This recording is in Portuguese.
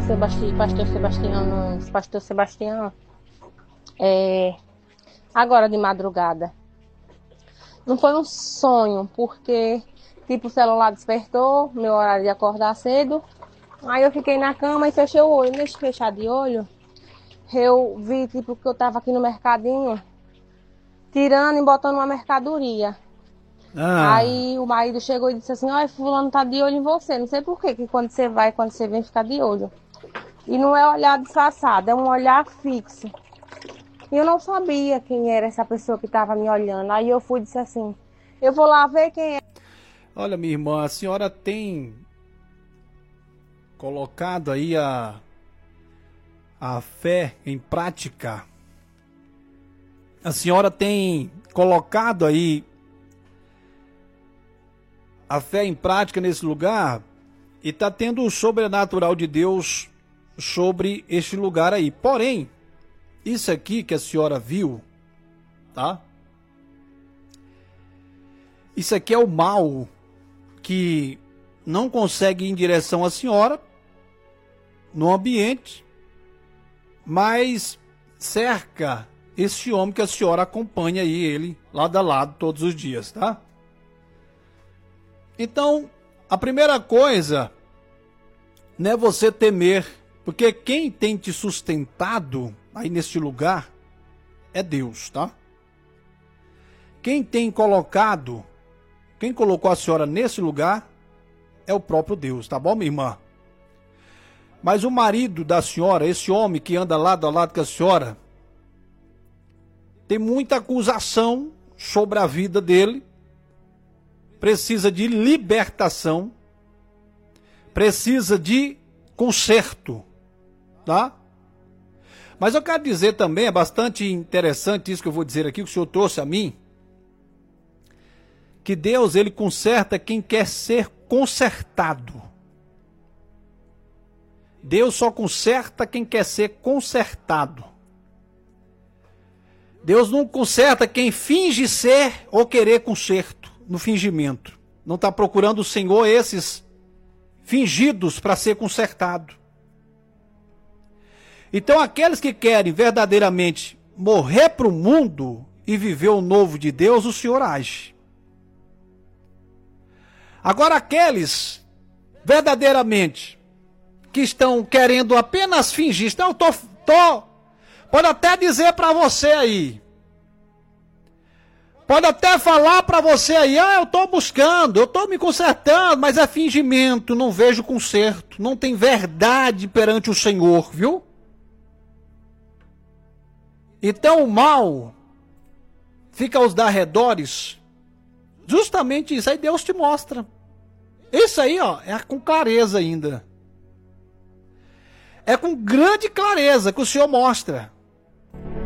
pastor Sebastião, pastor Sebastião, agora de madrugada. Não foi um sonho, porque tipo o celular despertou, meu horário de acordar cedo. Aí eu fiquei na cama e fechei o olho. Deixa eu fechar de olho. Eu vi tipo que eu tava aqui no mercadinho, tirando e botando uma mercadoria. Aí o marido chegou e disse assim: olha, fulano tá de olho em você. Não sei por quê, que quando você vai, quando você vem, ficar de olho. E não é olhar disfarçado, é um olhar fixo. E eu não sabia quem era essa pessoa que estava me olhando. Aí eu fui e disse assim: eu vou lá ver quem é. Olha, minha irmã, a senhora tem colocado aí a fé em prática. A senhora tem colocado aí a fé em prática nesse lugar e está tendo o sobrenatural de Deus sobre este lugar aí. Porém, isso aqui que a senhora viu, tá? Isso aqui é o mal que não consegue ir em direção à senhora no ambiente, mas cerca esse homem que a senhora acompanha aí, ele lado a lado todos os dias, tá? Então, a primeira coisa não é você temer, porque quem tem te sustentado aí neste lugar é Deus, tá? Quem colocou a senhora nesse lugar é o próprio Deus, tá bom, minha irmã? Mas o marido da senhora, esse homem que anda lado a lado com a senhora, tem muita acusação sobre a vida dele, precisa de libertação, precisa de conserto, tá? Mas eu quero dizer também, é bastante interessante isso que eu vou dizer aqui, que o senhor trouxe a mim, que Deus, ele conserta quem quer ser consertado. Deus só conserta quem quer ser consertado. Deus não conserta quem finge ser ou querer conserto no fingimento. Não está procurando o Senhor esses fingidos para ser consertado. Então aqueles que querem verdadeiramente morrer para o mundo e viver o novo de Deus, o Senhor age. Agora aqueles verdadeiramente que estão querendo apenas fingir, então pode até dizer para você aí, pode até falar para você aí, eu estou buscando, eu estou me consertando, mas é fingimento, não vejo conserto, não tem verdade perante o Senhor, viu? Então o mal fica aos arredores, justamente isso aí Deus te mostra. Isso aí, ó, é com clareza ainda. É com grande clareza que o Senhor mostra.